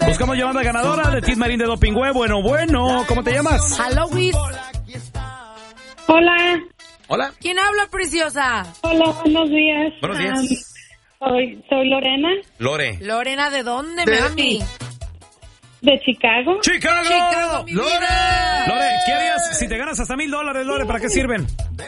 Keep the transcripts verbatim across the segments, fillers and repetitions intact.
Buscamos llamada ganadora de Tit Marín de Doping Web. Bueno, bueno, ¿cómo te llamas? Hello, Luis. Hola. Hola. ¿Quién habla, preciosa? Hola, buenos días. Buenos días. Um, soy, soy Lorena. Lore. Lorena, ¿de dónde, De- mami? De Chicago. ¡Chicago! Chicago, mi ¡Lore! vida. Lore, ¿qué harías si te ganas hasta mil dólares, Lore? ¿Para qué sirven?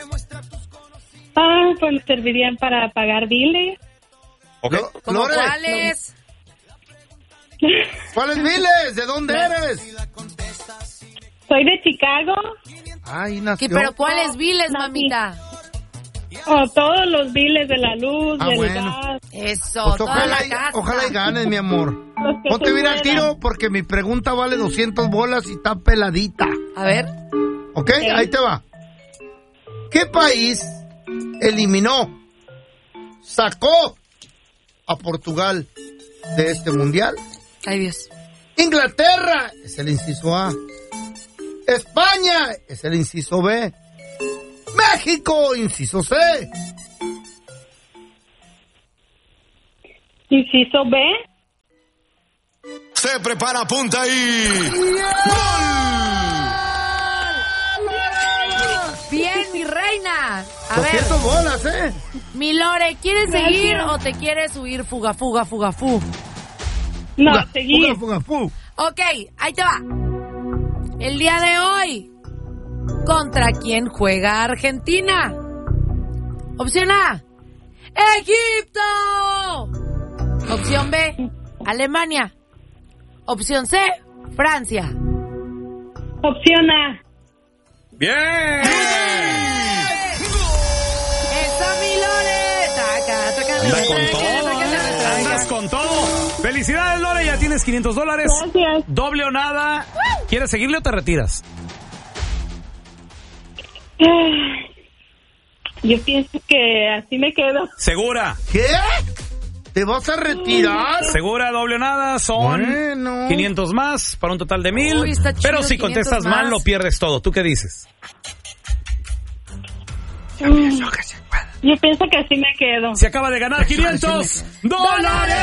Ah, pues me servirían para pagar biles. Ok. Lo- ¿Cómo Lore, cuáles? ¿cuáles miles? ¿De dónde eres? Soy de Chicago. Ay, ¿Qué, nació. ¿Pero cuáles viles, No, mamita? Oh, todos los biles de la luz, Ah, del bueno. gas. Eso, Pues toda ojalá, la y, casa. ojalá y ganes, mi amor. Los que Ponte se bien al mueran. tiro porque mi pregunta vale doscientas bolas y está peladita. A ver. ¿Ok? Ahí te va. ¿Qué país eliminó, sacó a Portugal de este mundial? Ay, Dios. Inglaterra es el inciso A. España es el inciso B. México, inciso C. Inciso B. Se prepara, punta y... Bien, mi reina. A ver, doscientas bolas, ¿eh? mi Lore, ¿quieres Gracias. seguir o te quieres huir? Fuga, fuga, fuga, fu. No, Fuga, seguir. fuga, fuga, fu. Ok, ahí te va. El día de hoy, ¿contra quién juega Argentina? Opción A, Egipto. Opción B, Alemania. Opción C, Francia. Opción A. ¡Bien! ¡Eso, mi Lore! Taca, taca, Anda taca, con taca, todo, taca, ¿eh? taca, taca. Andas con todo. Felicidades, Lore, ya tienes quinientos dólares. Gracias. Doble o nada. ¿Quieres seguirle o te retiras? Ah, Yo pienso que así me quedo. ¿Segura? ¿Qué? ¿Te vas a retirar? ¿Segura, doble o nada? Son Bueno. quinientos más para un total de mil. Uy, está chido, Pero si quinientos contestas mal, más. lo pierdes todo. ¿Tú qué dices? Mm, Yo pienso que así me quedo. Se acaba de ganar quinientos dólares.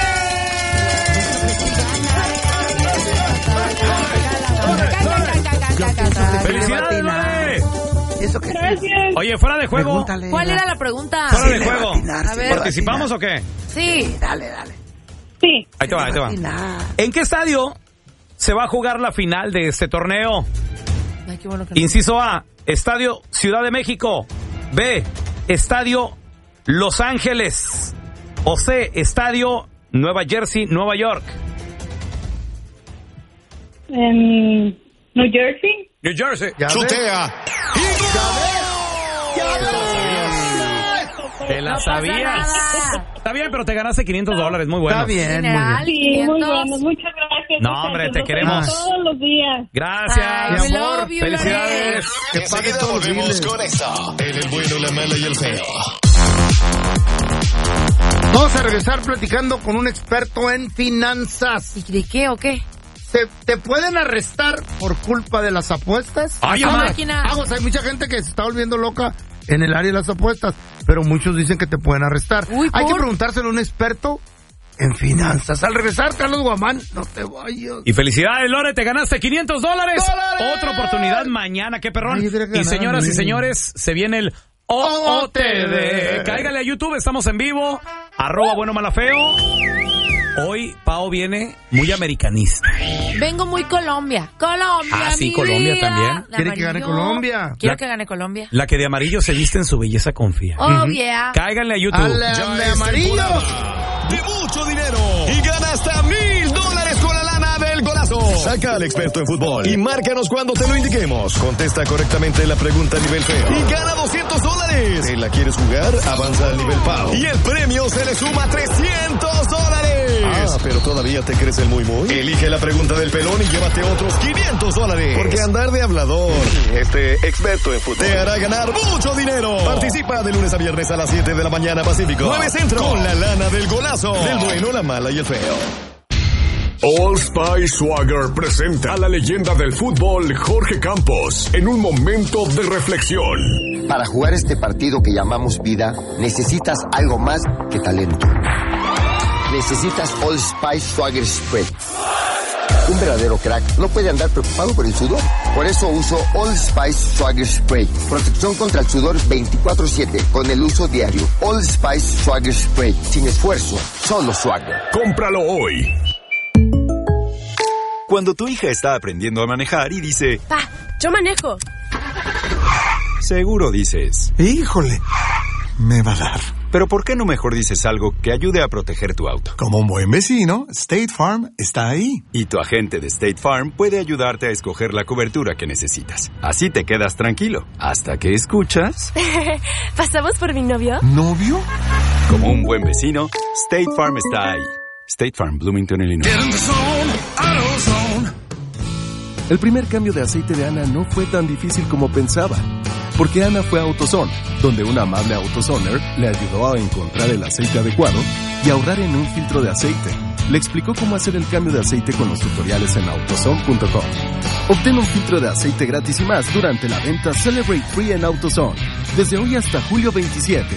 ¡Felicidades, Lore! ¿Eso qué? Gracias. Oye, fuera de juego. Pregúntale. ¿Cuál era la pregunta? Fuera Sí, de le va a juego. atinar, A sí, ver. le va a ¿Participamos atinar. o qué? Sí. Dale, dale. Sí. Ahí te va, ahí te va. Atinar. ¿En qué estadio se va a jugar la final de este torneo? Ay, qué bueno que no. Inciso A, Estadio Ciudad de México. B, Estadio Los Ángeles. O C, Estadio Nueva Jersey, Nueva York. En New Jersey. New Jersey. Ya ves. Chutea. Te la No pasa sabías. nada. Está bien, pero te ganaste quinientos dólares. Muy bueno. Está bien, muy General, bien. Sí, muy quinientos. bueno. Muchas gracias. No, muchachos. hombre, te Los queremos. oigo todos los días. Gracias. Ay, Mi we amor, love you, felicidades. Que pague Enseguida todos los volvemos biles. con esto. En el bueno, la mala y el feo. Vamos a regresar platicando con un experto en finanzas. ¿Y de qué o qué? ¿Te, te pueden arrestar por culpa de las apuestas? Ay, Aguas, mamá. máquina. aguas, hay mucha gente que se está volviendo loca en el área de las apuestas, pero muchos dicen que te pueden arrestar. Uy, hay ¿por? que preguntárselo a un experto en finanzas. Al regresar, Carlos Guamán, no te vayas. Y felicidades, Lore, te ganaste quinientos dólares. ¡Dólares! Otra oportunidad mañana, qué perrón. Ay, yo quería Y ganar, señoras y güey. señores, se viene el O O T D. Cáigale a YouTube, estamos en vivo. Arroba bueno malafeo. Hoy Pao viene muy americanista. Vengo muy Colombia. Colombia, Ah, sí, mi Colombia vida. también. De ¿Quiere que gane amarillo. Colombia? Quiero La- que gane Colombia. La que de amarillo se viste en su belleza confía. Oh, yeah. Cáiganle a YouTube. A la Ya de es amarillo. temporada de mucho dinero y gana hasta mil dólares con la lana del golazo. Saca al experto en fútbol y márcanos cuando te lo indiquemos. Contesta correctamente la pregunta a nivel feo y gana doscientos dólares. ¿Te la quieres jugar? Avanza al nivel Pau y el premio se le suma trescientos dólares. Ah, pero todavía te crees el muy muy. Elige la pregunta del pelón y llévate otros quinientos dólares. Porque andar de hablador, este experto en fútbol, te hará ganar mucho dinero. Participa de lunes a viernes a las siete de la mañana Pacífico. nueve Centro. Con la lana del golazo. Del bueno, la mala y el feo. Old Spice Swagger presenta a la leyenda del fútbol Jorge Campos en un momento de reflexión. Para jugar este partido que llamamos vida, necesitas algo más que talento. Necesitas Old Spice Swagger Spread. Un verdadero crack no puede andar preocupado por el sudor. Por eso uso Old Spice Swagger Spray. Protección contra el sudor veinticuatro siete con el uso diario. Old Spice Swagger Spray. Sin esfuerzo, solo Swagger. Cómpralo hoy. Cuando tu hija está aprendiendo a manejar y dice... Pa, yo manejo. Seguro dices... Híjole, me va a dar. Pero ¿por qué no mejor dices algo que ayude a proteger tu auto? Como un buen vecino, State Farm está ahí. Y tu agente de State Farm puede ayudarte a escoger la cobertura que necesitas. Así te quedas tranquilo, hasta que escuchas... ¿Pasamos por mi novio? ¿Novio? Como un buen vecino, State Farm está ahí. State Farm, Bloomington, Illinois. El primer cambio de aceite de Ana no fue tan difícil como pensaba, porque Ana fue a AutoZone, donde un amable AutoZoner le ayudó a encontrar el aceite adecuado y ahorrar en un filtro de aceite. Le explicó cómo hacer el cambio de aceite con los tutoriales en autozone punto com. Obtén un filtro de aceite gratis y más durante la venta Celebrate Free en AutoZone, desde hoy hasta julio veintisiete.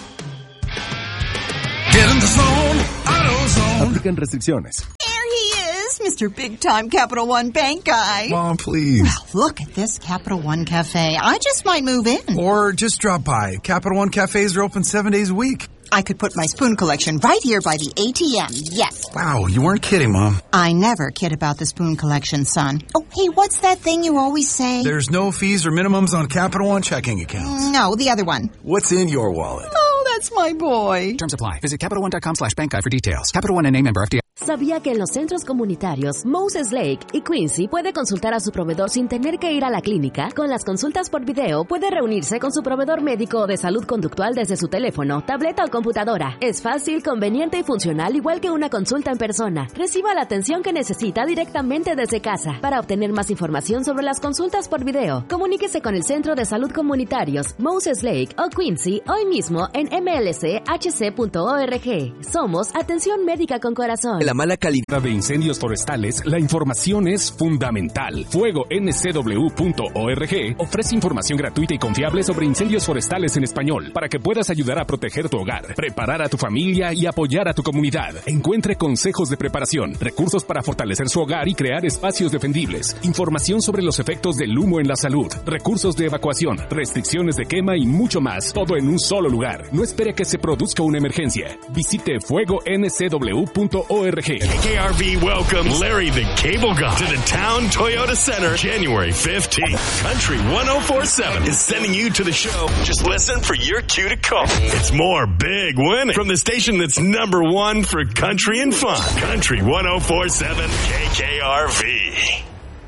Aplican restricciones. Mister Big Time Capital One Bank guy. Mom, please. Well, look at this Capital One Cafe. I just might move in. Or just drop by. Capital One cafes are open seven days a week. I could put my spoon collection right here by the A T M. Yes. Wow, you weren't kidding, Mom. I never kid about the spoon collection, son. Oh, hey, what's that thing you always say? There's no fees or minimums on Capital One checking accounts. No, the otother one. What's in your wallet? Oh, that's my boy. Terms apply. Visit CapitalOne.com slash bank guide for details. Capital One N A member F D I. ¿Sabía que en los centros comunitarios Moses Lake y Quincy puede consultar a su proveedor sin tener que ir a la clínica? Con las consultas por video puede reunirse con su proveedor médico o de salud conductual desde su teléfono, tableta o computadora. Es fácil, conveniente y funcional igual que una consulta en persona. Reciba la atención que necesita directamente desde casa. Para obtener más información sobre las consultas por video, comuníquese con el Centro de Salud Comunitarios Moses Lake o Quincy hoy mismo en m l c h c punto org. Somos Atención Médica con Corazón. La mala calidad de incendios forestales, la información es fundamental. Fuego N C W punto org ofrece información gratuita y confiable sobre incendios forestales en español para que puedas ayudar a proteger tu hogar, preparar a tu familia y apoyar a tu comunidad. Encuentre consejos de preparación, recursos para fortalecer su hogar y crear espacios defendibles, información sobre los efectos del humo en la salud, recursos de evacuación, restricciones de quema y mucho más, todo en un solo lugar. No espere que se produzca una emergencia. Visite fuego N C W punto org. K K R V welcomes Larry the Cable Guy to the Town Toyota Center January fifteenth. Country one oh four point seven is sending you to the show. Just listen for your cue to call. It's more big winning from the station that's number one for country and fun. Country one oh four point seven K K R V.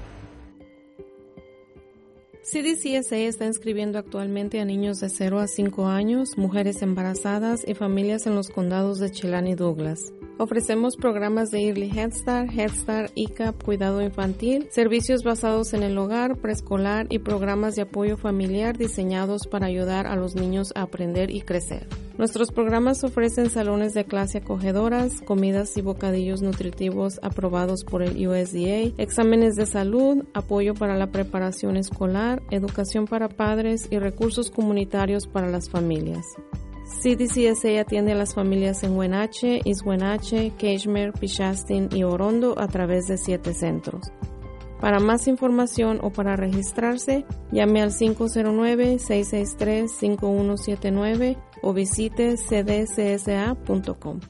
C D C S A está inscribiendo actualmente a niños de cero a cinco años, mujeres embarazadas y familias en los condados de Chelan y Douglas. Ofrecemos programas de Early Head Start, Head Start, I C A P, cuidado infantil, servicios basados en el hogar, preescolar y programas de apoyo familiar diseñados para ayudar a los niños a aprender y crecer. Nuestros programas ofrecen salones de clase acogedoras, comidas y bocadillos nutritivos aprobados por el U S D A, exámenes de salud, apoyo para la preparación escolar, educación para padres y recursos comunitarios para las familias. C D C S A atiende a las familias en Wenatchee, East Wenatchee, Kashmere, Pichastin y Orondo a través de siete centros. Para más información o para registrarse, llame al cinco cero nueve, seis seis tres, cinco uno siete nueve o visite c d c s a punto com.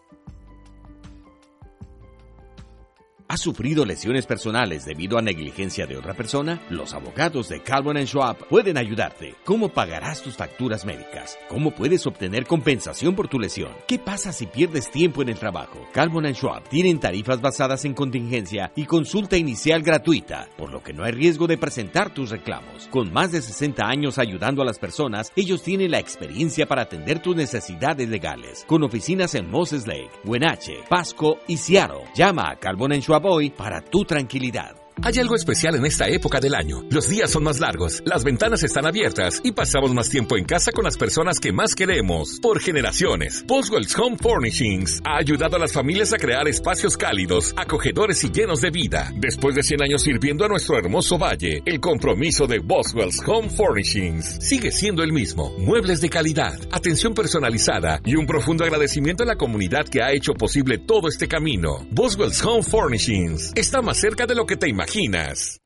¿Has sufrido lesiones personales debido a negligencia de otra persona? Los abogados de Calvin and Schwab pueden ayudarte. ¿Cómo pagarás tus facturas médicas? ¿Cómo puedes obtener compensación por tu lesión? ¿Qué pasa si pierdes tiempo en el trabajo? Calvin and Schwab tienen tarifas basadas en contingencia y consulta inicial gratuita, por lo que no hay riesgo de presentar tus reclamos. Con más de sesenta años ayudando a las personas, ellos tienen la experiencia para atender tus necesidades legales. Con oficinas en Moses Lake, Wenatchee, Pasco y Seattle. Llama a Calvin and Schwab hoy para tu tranquilidad. Hay algo especial en esta época del año. Los días son más largos, las ventanas están abiertas y pasamos más tiempo en casa con las personas que más queremos. Por generaciones, Boswell's Home Furnishings ha ayudado a las familias a crear espacios cálidos, acogedores y llenos de vida. Después de cien años sirviendo a nuestro hermoso valle, el compromiso de Boswell's Home Furnishings sigue siendo el mismo. Muebles de calidad, atención personalizada y un profundo agradecimiento a la comunidad que ha hecho posible todo este camino. Boswell's Home Furnishings está más cerca de lo que te imaginas.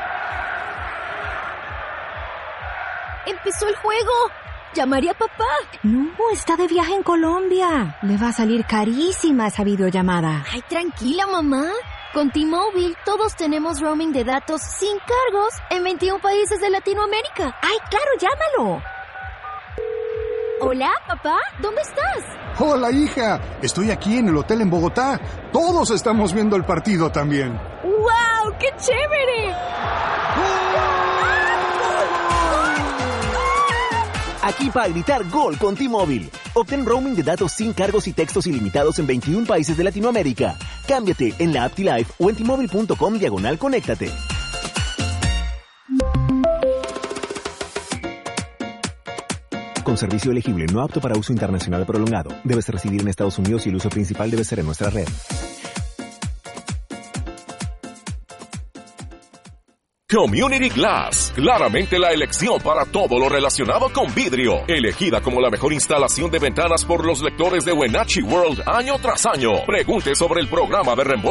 ¡Empezó el juego! ¡Llamaré a papá! No, está de viaje en Colombia. Le va a salir carísima esa videollamada. Ay, tranquila, mamá. Con T-Mobile todos tenemos roaming de datos sin cargos en veintiún países de Latinoamérica. ¡Ay, claro, llámalo! Hola, papá, ¿dónde estás? Hola, hija. Estoy aquí en el hotel en Bogotá. Todos estamos viendo el partido también. ¡Wow! ¡Qué chévere! Aquí para gritar gol con T-Mobile. Obtén roaming de datos sin cargos y textos ilimitados en veintiún países de Latinoamérica. Cámbiate en la app T-Life o en T-Mobile punto com diagonal conéctate. Con servicio elegible no apto para uso internacional prolongado. Debes residir en Estados Unidos y el uso principal debe ser en nuestra red. Community Glass, claramente la elección para todo lo relacionado con vidrio. Elegida como la mejor instalación de ventanas por los lectores de Wenatchee World año tras año. Pregunte sobre el programa de reembolso